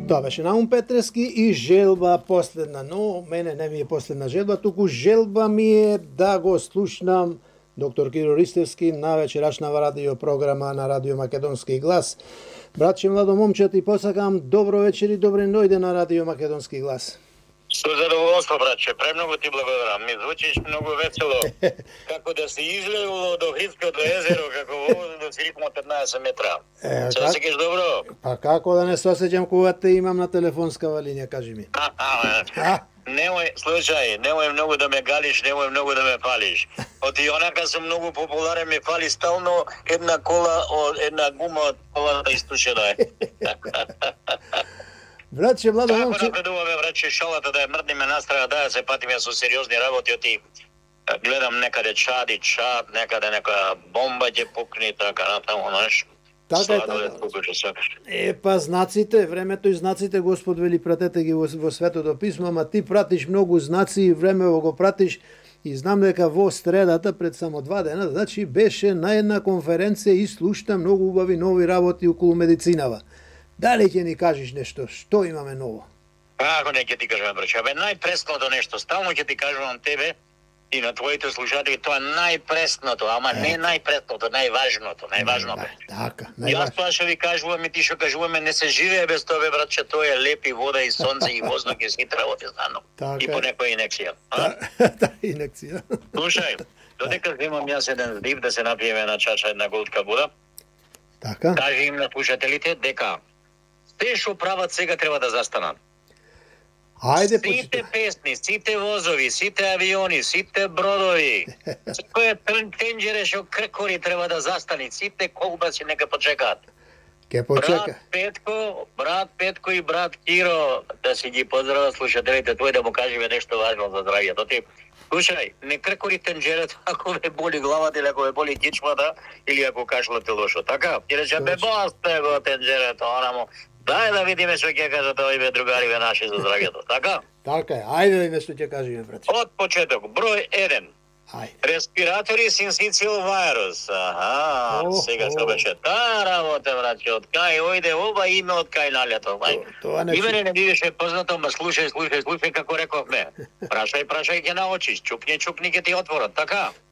Тоа беше Наум Петрески и желба последна, но мене не ми е последна желба, туку желба ми е да го слушнам доктор Киро Ристевски на вечерашнава радио програма на Радио Македонски глас. Братче, младо момче, ти посакам добро вечер и добре дојде на Радио Македонски глас. Со задоволство, братче, премногу ти благодарам. Ми звучиш многу весело. Како да се излегуло до Хридското езеро, како вода да си ритмо 15 метра. Се осеќаш добро? Па како да не се осеќам кога те имам на телефонскава линија, кажи ми. Немој, слушај, немој многу да ме галиш, немој многу да ме фалиш. Од и онака сум многу популарен, ме фали стално една гума од колата истушена е. Братче, младо момче... Како напредуваме, братче, шалата да ја мрдниме настрана, да ја се патиме со сериозни работи, оти гледам некаде чад, некаде некоја бомба ќе пукне, така натаму, знаеш. Така. Па знаците, времето и знаците Господ вели пратете ги во Светото писмо, ама ти пратиш многу знаци и времево го пратиш и знам дека во средата пред само 2 дена, значи беше на една конференција и слушна многу убави нови работи околу медицинава. Дали ќе ни кажеш нешто? Што имаме ново? Ако не ќе ти кажам, браче, најпресното нешто, стално ќе ти кажувам тебе и на твоите слушатели, тоа најпресното, ама не најпресното, најважното. Така, Јас тоа што ви кажувам и ти што кажуваме, не се живее без тоа, братче, тоа е лепи вода и сонце и воздух и сите работи заедно. И по некоја инекција. Инекција. Слушај, додека земам јас еден здив да се напиеме една чаша, една голтка вода, така. Кажи им на слушателите дека се што прават сега треба да застанат. Ајде, сите песни, сите возови, сите авиони, сите бродови, секој тенџере што кркори треба да застани, сите колбаси нека почекаат. Ке почека. Брат Петко и брат Киро, да си ги поздравя слушателите, тој да му кажеме нешто важно за здравјето. Ти, слушај, не кркори тенџерето ако ве боли главата или ако ве боли кичмата или ако кашлате лошо, така? И рече, басте го тенџерето, онамо. Дај да видиме што ќе кажат овие другариве наши за здравјето, така? Така е, ајде да нешто ќе кажеме, брат. Од почеток, број 1. Респиратори синцицил вирус. Сега што беше таа работа, браќе, од кај ојде оба име од кај налето. Име не бидеше познато, ма слушај како рековме. Прашај ќе научиш, чупни ќе ти отворат, така?